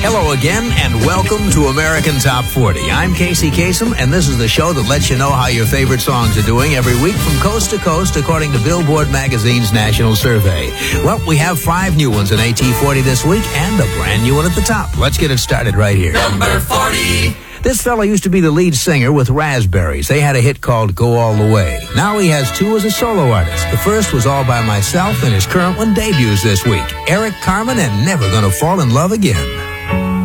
Hello again, and welcome to American Top 40. I'm Casey Kasem, and this is the show that lets you know how your favorite songs are doing every week from coast to coast, according to Billboard Magazine's national survey. Well, we have 5 new ones in AT40 this week, and a brand new one at the top. Let's get it started right here. Number 40. This fella used to be the lead singer with Raspberries. They had a hit called Go All the Way. Now he has 2 as a solo artist. The first was All By Myself, and his current one debuts this week. Eric Carmen and Never Gonna Fall in Love Again.